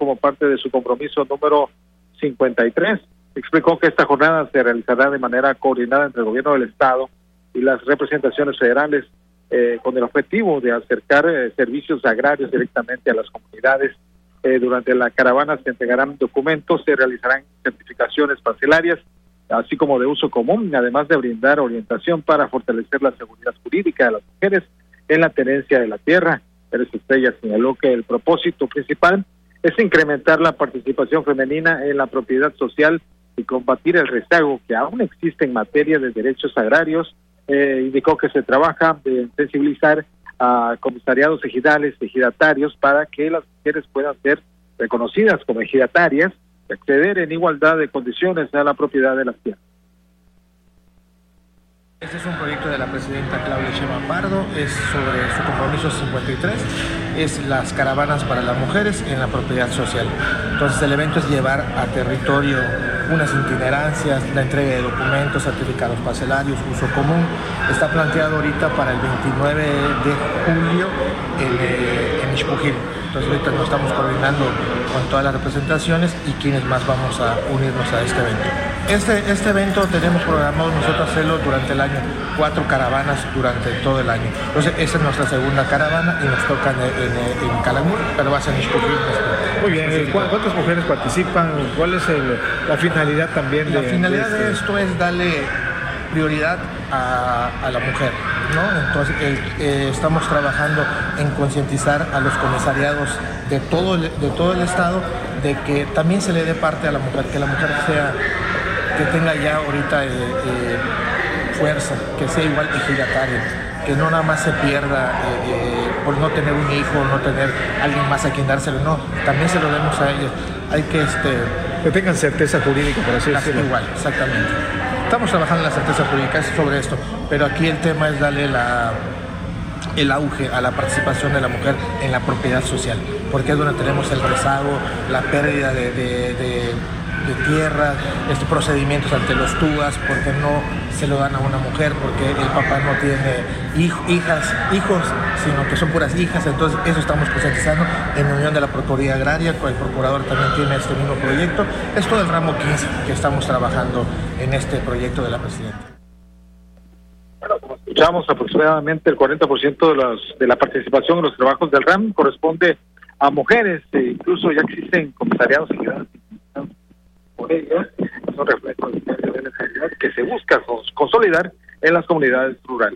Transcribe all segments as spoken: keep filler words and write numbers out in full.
como parte de su compromiso número cincuenta y tres. Explicó que esta jornada se realizará de manera coordinada entre el gobierno del Estado y las representaciones federales, eh, con el objetivo de acercar eh, servicios agrarios directamente a las comunidades. Eh, durante la caravana se entregarán documentos, se realizarán certificaciones parcelarias, así como de uso común, además de brindar orientación para fortalecer la seguridad jurídica de las mujeres en la tenencia de la tierra. Pérez Estrella señaló que el propósito principal es incrementar la participación femenina en la propiedad social y combatir el rezago que aún existe en materia de derechos agrarios. Eh, indicó que se trabaja de sensibilizar a comisariados ejidales, ejidatarios, para que las mujeres puedan ser reconocidas como ejidatarias y acceder en igualdad de condiciones a la propiedad de las tierras. Este es un proyecto de la presidenta Claudia Sheinbaum Pardo, es sobre su compromiso cincuenta y tres, es las caravanas para las mujeres en la propiedad social. Entonces el evento es llevar a territorio unas itinerancias, la entrega de documentos, certificados parcelarios, uso común. Está planteado ahorita para el veintinueve de julio en, eh, en Ixpujil. Entonces ahorita nos estamos coordinando con todas las representaciones y quienes más vamos a unirnos a este evento. Este, este evento tenemos programado nosotros hacerlo durante el año, cuatro caravanas durante todo el año. Entonces esta es nuestra segunda caravana y nos toca en, en, en Calakmul, pero va a ser en Ixpujil. Muy bien, ¿cuántas mujeres participan? ¿Cuál es el, la finalidad también? La de, finalidad de, este... de esto es darle prioridad a, a la mujer, ¿no? Entonces el, eh, estamos trabajando en concientizar a los comisariados de todo el, de todo el estado de que también se le dé parte a la mujer, que la mujer sea, que tenga ya ahorita eh, eh, fuerza, que sea igual ejidataria, que no nada más se pierda eh, eh, por no tener un hijo, no tener alguien más a quien dárselo, no, también se lo demos a ellos. Hay que este que tengan certeza jurídica, por así decirlo. Igual, exactamente. Estamos trabajando en la certeza jurídica sobre esto, pero aquí el tema es darle la, el auge a la participación de la mujer en la propiedad social, porque es donde tenemos el rezago, la pérdida de, de, de, de tierras, estos procedimientos ante los T U A S, porque no se lo dan a una mujer, porque el papá no tiene hijo, hijas, hijos, sino que son puras hijas. Entonces eso estamos concientizando en la unión de la Procuraduría Agraria, el procurador también tiene este mismo proyecto. Es todo el ramo quince que estamos trabajando en este proyecto de la presidenta. Bueno, como escuchamos, aproximadamente el cuarenta por ciento de, los, de la participación en los trabajos del R A M corresponde a mujeres, e incluso ya existen comisariados por ellas, son reflejos de la necesidad que se busca consolidar en las comunidades rurales.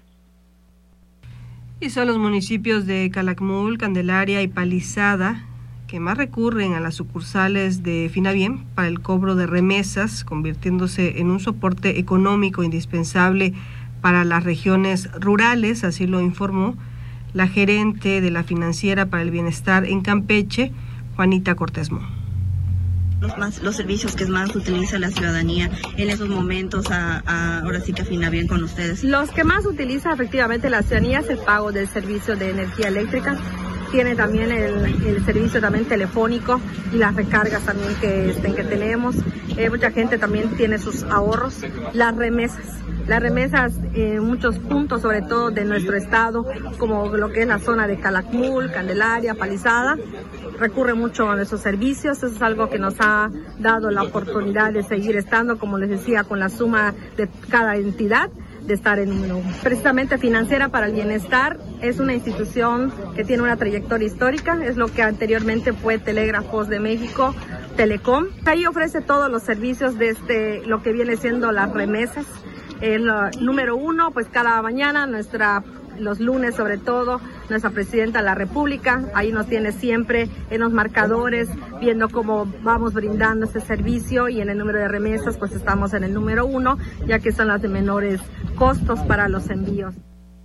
Y son los municipios de Calakmul, Candelaria y Palizada que más recurren a las sucursales de Finabiem para el cobro de remesas, convirtiéndose en un soporte económico indispensable para las regiones rurales, así lo informó la gerente de la Financiera para el Bienestar en Campeche, Juanita Cortesmo. Los, más, los servicios que más utiliza la ciudadanía en esos momentos, a, a, ahora sí que afina bien con ustedes. Los que más utiliza efectivamente la ciudadanía es el pago del servicio de energía eléctrica, tiene también el, el servicio también telefónico y las recargas también que, este, que tenemos. Eh, mucha gente también tiene sus ahorros, las remesas. Las remesas en muchos puntos, sobre todo de nuestro estado, como lo que es la zona de Calakmul, Candelaria, Palizada, recurre mucho a nuestros servicios. Eso es algo que nos ha dado la oportunidad de seguir estando, como les decía, con la suma de cada entidad, de estar en número uno. Precisamente Financiera para el Bienestar es una institución que tiene una trayectoria histórica, es lo que anteriormente fue Telégrafos de México, Telecom. Ahí ofrece todos los servicios de este, lo que viene siendo las remesas. El uh, número uno, pues cada mañana, nuestra, los lunes sobre todo, nuestra presidenta de la República, ahí nos tiene siempre en los marcadores, viendo cómo vamos brindando este servicio, y en el número de remesas, pues estamos en el número uno, ya que son las de menores costos para los envíos.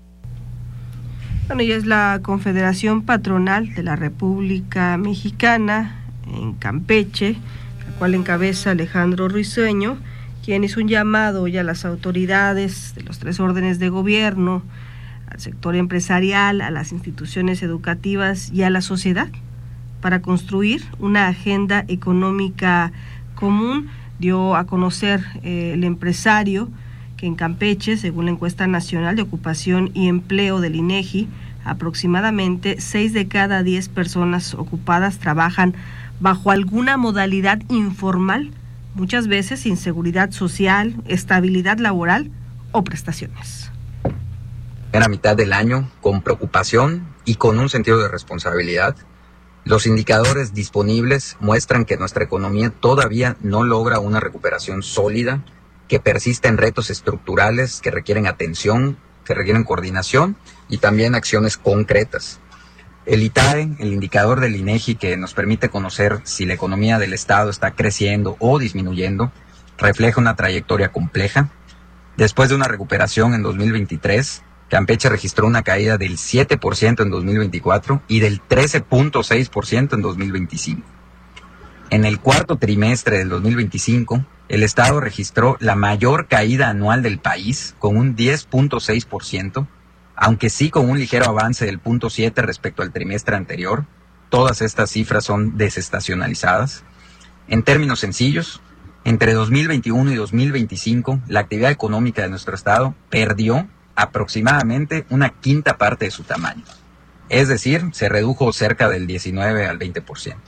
Bueno, y es la Confederación Patronal de la República Mexicana en Campeche, la cual encabeza Alejandro Risueño, quien hizo un llamado ya a las autoridades de los tres órdenes de gobierno, al sector empresarial, a las instituciones educativas y a la sociedad para construir una agenda económica común. Dio a conocer eh, el empresario que en Campeche, según la encuesta nacional de ocupación y empleo del INEGI, aproximadamente seis de cada diez personas ocupadas trabajan bajo alguna modalidad informal, muchas veces sin seguridad social, estabilidad laboral o prestaciones. En la mitad del año, con preocupación y con un sentido de responsabilidad, los indicadores disponibles muestran que nuestra economía todavía no logra una recuperación sólida, que persisten retos estructurales que requieren atención, que requieren coordinación y también acciones concretas. El I T A E, el indicador del INEGI que nos permite conocer si la economía del Estado está creciendo o disminuyendo, refleja una trayectoria compleja. Después de una recuperación en dos mil veintitrés, Campeche registró una caída del siete por ciento en dos mil veinticuatro y del trece punto seis por ciento en dos mil veinticinco. En el cuarto trimestre del dos mil veinticinco, el Estado registró la mayor caída anual del país, con un diez punto seis por ciento, aunque sí con un ligero avance del cero punto siete por ciento respecto al trimestre anterior. Todas estas cifras son desestacionalizadas. En términos sencillos, entre dos mil veintiuno y dos mil veinticinco, la actividad económica de nuestro Estado perdió aproximadamente una quinta parte de su tamaño. Es decir, se redujo cerca del diecinueve al veinte por ciento.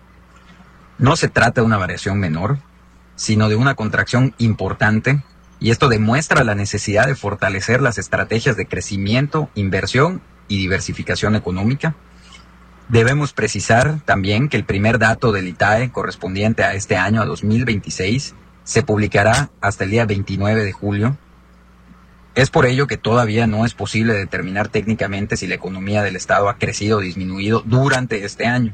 No se trata de una variación menor, sino de una contracción importante, y esto demuestra la necesidad de fortalecer las estrategias de crecimiento, inversión y diversificación económica. Debemos precisar también que el primer dato del I T A E correspondiente a este año, a dos mil veintiséis, se publicará hasta el día veintinueve de julio. Es por ello que todavía no es posible determinar técnicamente si la economía del Estado ha crecido o disminuido durante este año.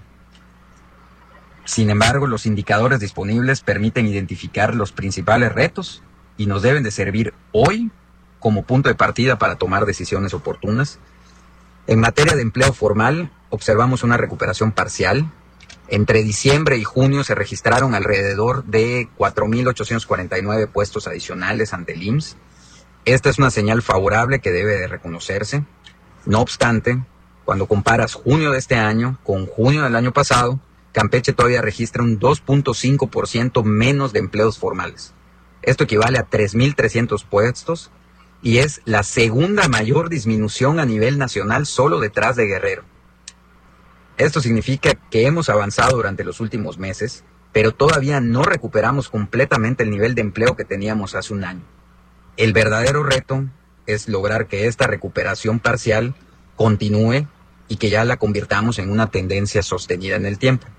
Sin embargo, los indicadores disponibles permiten identificar los principales retos y nos deben de servir hoy como punto de partida para tomar decisiones oportunas. En materia de empleo formal, observamos una recuperación parcial. Entre diciembre y junio se registraron alrededor de cuatro mil ochocientos cuarenta y nueve puestos adicionales ante el I M S S. Esta es una señal favorable que debe de reconocerse. No obstante, cuando comparas junio de este año con junio del año pasado, Campeche todavía registra un dos punto cinco por ciento menos de empleos formales. Esto equivale a tres mil trescientos puestos y es la segunda mayor disminución a nivel nacional, solo detrás de Guerrero. Esto significa que hemos avanzado durante los últimos meses, pero todavía no recuperamos completamente el nivel de empleo que teníamos hace un año. El verdadero reto es lograr que esta recuperación parcial continúe y que ya la convirtamos en una tendencia sostenida en el tiempo.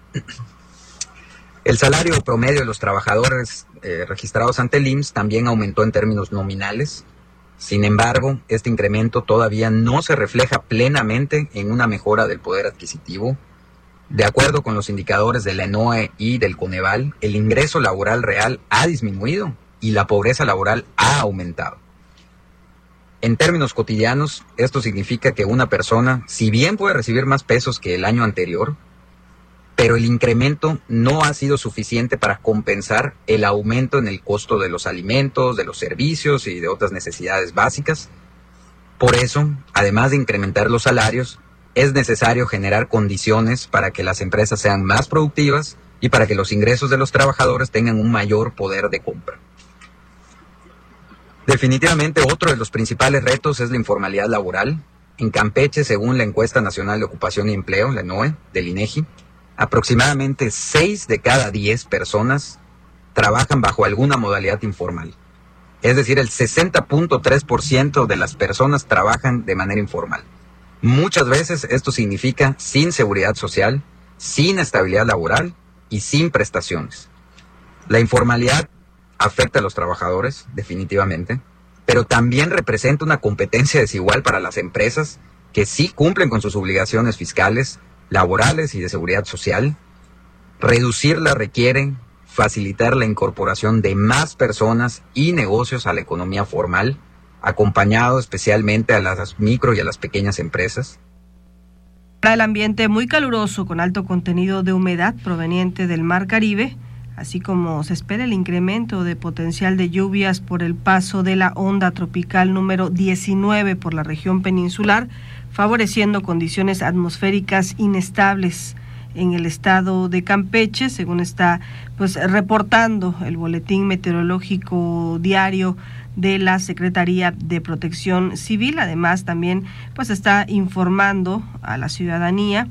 El salario promedio de los trabajadores eh, registrados ante el I M S S también aumentó en términos nominales. Sin embargo, este incremento todavía no se refleja plenamente en una mejora del poder adquisitivo. De acuerdo con los indicadores de la ENOE y del Coneval, el ingreso laboral real ha disminuido y la pobreza laboral ha aumentado. En términos cotidianos, esto significa que una persona, si bien puede recibir más pesos que el año anterior, pero el incremento no ha sido suficiente para compensar el aumento en el costo de los alimentos, de los servicios y de otras necesidades básicas. Por eso, además de incrementar los salarios, es necesario generar condiciones para que las empresas sean más productivas y para que los ingresos de los trabajadores tengan un mayor poder de compra. Definitivamente, otro de los principales retos es la informalidad laboral. En Campeche, según la Encuesta Nacional de Ocupación y Empleo, la ENOE, del INEGI, aproximadamente seis de cada diez personas trabajan bajo alguna modalidad informal. Es decir, el sesenta punto tres por ciento de las personas trabajan de manera informal. Muchas veces esto significa sin seguridad social, sin estabilidad laboral y sin prestaciones. La informalidad afecta a los trabajadores, definitivamente, pero también representa una competencia desigual para las empresas que sí cumplen con sus obligaciones fiscales, laborales y de seguridad social. Reducirla requiere facilitar la incorporación de más personas y negocios a la economía formal, acompañado especialmente a las micro y a las pequeñas empresas. Para el ambiente muy caluroso con alto contenido de humedad proveniente del Mar Caribe, así como se espera el incremento de potencial de lluvias por el paso de la onda tropical número diecinueve por la región peninsular, favoreciendo condiciones atmosféricas inestables en el estado de Campeche, según está pues reportando el boletín meteorológico diario de la Secretaría de Protección Civil. Además, también pues está informando a la ciudadanía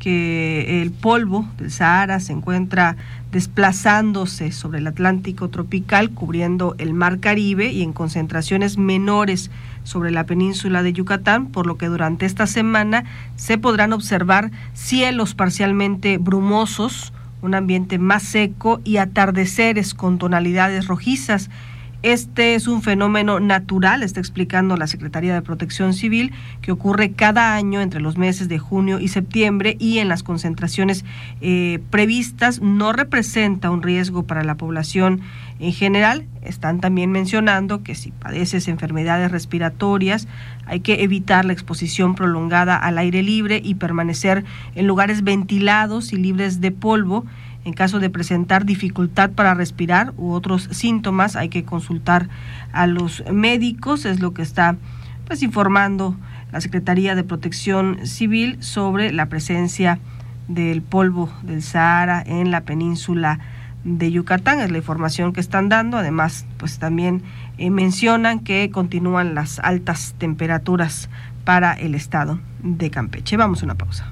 que el polvo del Sahara se encuentra desplazándose sobre el Atlántico tropical, cubriendo el Mar Caribe y en concentraciones menores sobre la península de Yucatán, por lo que durante esta semana se podrán observar cielos parcialmente brumosos, un ambiente más seco y atardeceres con tonalidades rojizas. Este es un fenómeno natural, está explicando la Secretaría de Protección Civil, que ocurre cada año entre los meses de junio y septiembre y en las concentraciones eh, previstas no representa un riesgo para la población en general. Están también mencionando que si padeces enfermedades respiratorias hay que evitar la exposición prolongada al aire libre y permanecer en lugares ventilados y libres de polvo. En caso de presentar dificultad para respirar u otros síntomas, hay que consultar a los médicos, es lo que está pues informando la Secretaría de Protección Civil sobre la presencia del polvo del Sahara en la península de Yucatán. Es la información que están dando. Además, pues también eh, mencionan que continúan las altas temperaturas para el estado de Campeche. Vamos a una pausa.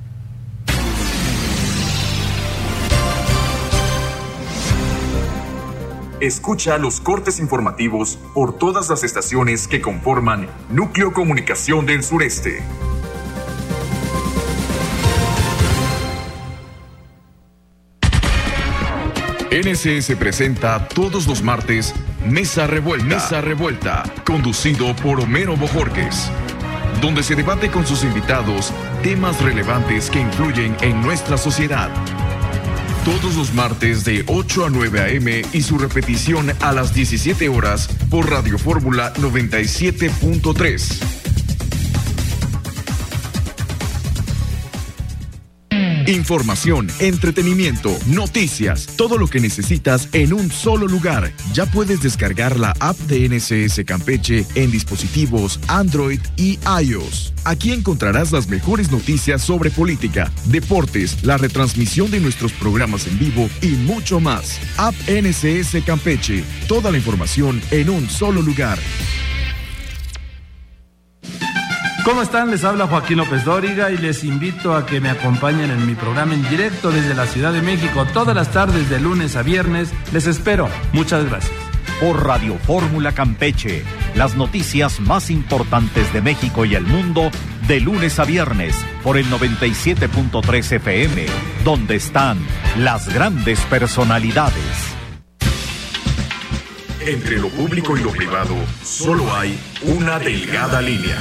Escucha los cortes informativos por todas las estaciones que conforman Núcleo Comunicación del Sureste. N S S presenta todos los martes Mesa Revuelta, Mesa Revuelta, conducido por Homero Bojorquez, donde se debate con sus invitados temas relevantes que influyen en nuestra sociedad. Todos los martes de ocho a nueve a eme y su repetición a las diecisiete horas por Radio Fórmula noventa y siete punto tres. Información, entretenimiento, noticias, todo lo que necesitas en un solo lugar. Ya puedes descargar la app de N S S Campeche en dispositivos Android y iOS. Aquí encontrarás las mejores noticias sobre política, deportes, la retransmisión de nuestros programas en vivo y mucho más. App N S S Campeche, toda la información en un solo lugar. ¿Cómo están? Les habla Joaquín López Dóriga y les invito a que me acompañen en mi programa en directo desde la Ciudad de México todas las tardes de lunes a viernes. Les espero. Muchas gracias. Por Radio Fórmula Campeche, las noticias más importantes de México y el mundo de lunes a viernes por el noventa y siete punto tres efe eme, donde están las grandes personalidades. Entre lo público y lo privado, solo hay una delgada línea.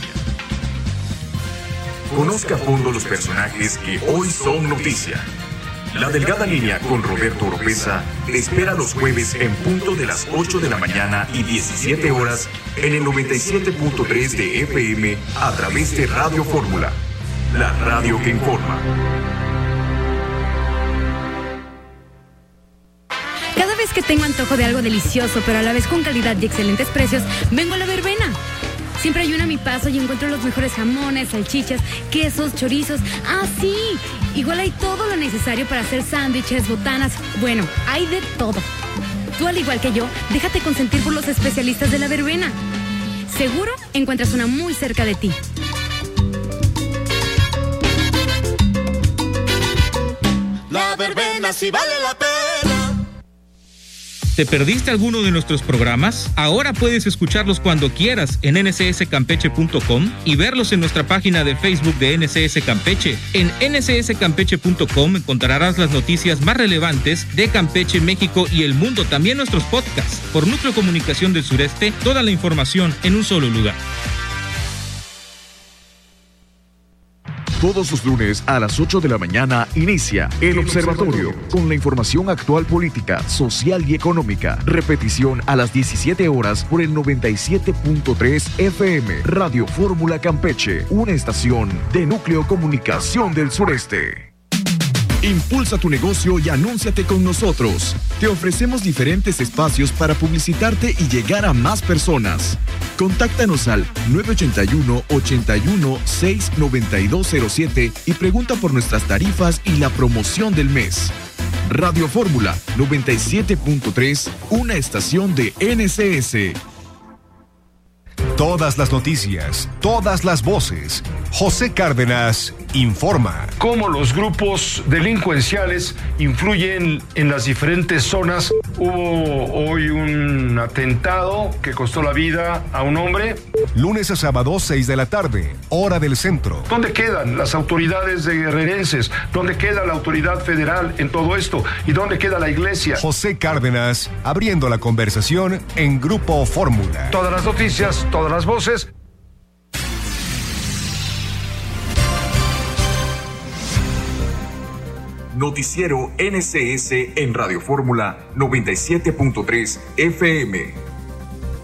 Conozca a fondo los personajes que hoy son noticia. La delgada línea con Roberto Oropeza te espera los jueves en punto de las ocho de la mañana y diecisiete horas en el noventa y siete punto tres de efe eme a través de Radio Fórmula, la radio que informa. Cada vez que tengo antojo de algo delicioso, pero a la vez con calidad y excelentes precios, vengo a La Verbena. Siempre hay una a mi paso y encuentro los mejores jamones, salchichas, quesos, chorizos. ¡Ah, sí! Igual hay todo lo necesario para hacer sándwiches, botanas. Bueno, hay de todo. Tú, al igual que yo, déjate consentir por los especialistas de La Verbena. Seguro encuentras una muy cerca de ti. La Verbena sí vale la pena. ¿Te perdiste alguno de nuestros programas? Ahora puedes escucharlos cuando quieras en ene ese ese campeche punto com y verlos en nuestra página de Facebook de N S S Campeche. En ene ese ese campeche punto com encontrarás las noticias más relevantes de Campeche, México y el mundo. También nuestros podcasts. Por Núcleo Comunicación del Sureste, toda la información en un solo lugar. Todos los lunes a las ocho de la mañana inicia El Observatorio con la información actual política, social y económica. Repetición a las diecisiete horas por el noventa y siete punto tres efe eme. Radio Fórmula Campeche, una estación de Núcleo Comunicación del Sureste. Impulsa tu negocio y anúnciate con nosotros. Te ofrecemos diferentes espacios para publicitarte y llegar a más personas. Contáctanos al nueve ocho uno, ocho uno, seis nueve dos cero siete y pregunta por nuestras tarifas y la promoción del mes. Radio Fórmula noventa y siete punto tres, una estación de N S S. Todas las noticias, todas las voces. José Cárdenas informa. Cómo los grupos delincuenciales influyen en las diferentes zonas. Hubo hoy un atentado que costó la vida a un hombre. Lunes a sábado, seis de la tarde, hora del centro. ¿Dónde quedan las autoridades de guerrerenses? ¿Dónde queda la autoridad federal en todo esto? ¿Y dónde queda la iglesia? José Cárdenas, abriendo la conversación en Grupo Fórmula. Todas las noticias, todas las voces. Noticiero N C S en Radio Fórmula noventa y siete punto tres F M.